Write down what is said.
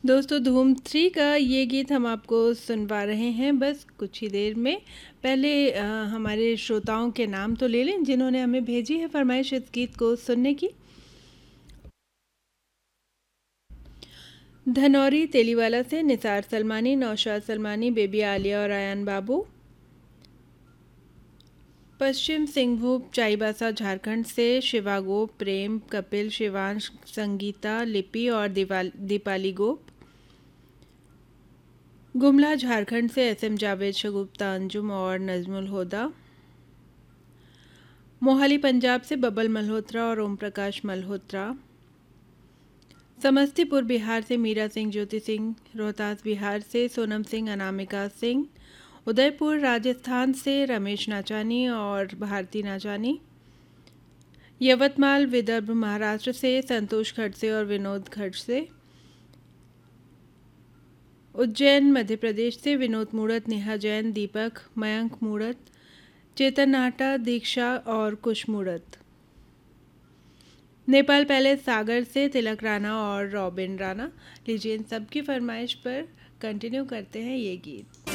दोस्तों धूम 3 का ये गीत हम आपको सुनवा रहे हैं बस कुछ ही देर में। पहले हमारे श्रोताओं के नाम तो ले लें जिन्होंने हमें भेजी है फरमाइश इस गीत को सुनने की। धनौरी तेलीवाला से निसार सलमानी, नौशाद सलमानी, बेबी आलिया और आयान बाबू। पश्चिम सिंहभूम चाईबासा झारखंड से शिवा गोप, प्रेम, कपिल, शिवांश, संगीता, लिपि और दीपाली गोप। गुमला झारखंड से एसएम जावेद, शगुफ्ता अंजुम और नजमुल होदा। मोहाली पंजाब से बबल मल्होत्रा और ओम प्रकाश मल्होत्रा। समस्तीपुर बिहार से मीरा सिंह, ज्योति सिंह। रोहतास बिहार से सोनम सिंह, अनामिका सिंह। उदयपुर राजस्थान से रमेश नाचानी और भारती नाचानी। यवतमाल विदर्भ महाराष्ट्र से संतोष खड़से और विनोद खड़से। उज्जैन मध्य प्रदेश से विनोद मूड़त, नेहा जैन, दीपक, मयंक मूड़त, चेतन नाहटा, दीक्षा और कुश मूड़त। नेपाल पैलेस सागर से तिलक राणा और रॉबिन राणा। लीजिए इन सबकी फरमाइश पर कंटिन्यू करते हैं ये गीत।